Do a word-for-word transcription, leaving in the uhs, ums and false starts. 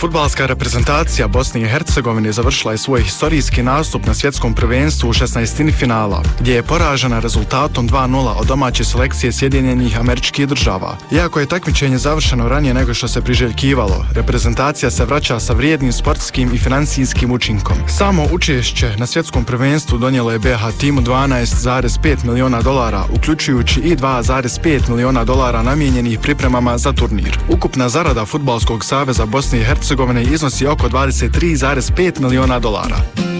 Fudbalska reprezentacija Bosne i Hercegovine završila je svoj historijski nastup na svjetskom prvenstvu u šesnaestini finala, gdje je poražena rezultatom dva nula od domaće selekcije Sjedinjenih Američkih Država. Iako je takmičenje završeno ranije nego što se priželjkivalo, reprezentacija se vraća sa vrijednim sportskim i financijskim učinkom. Samo učešće na svjetskom prvenstvu donijelo je B H timu dvanaest zarez pet miliona dolara, uključujući i dva zarez pet miliona dolara namijenjenih pripremama za turnir. Ukupna zarada Fudbalskog saveza Bosne i Hercegovine iznosi oko dvadeset tri zarez pet miliona dolara.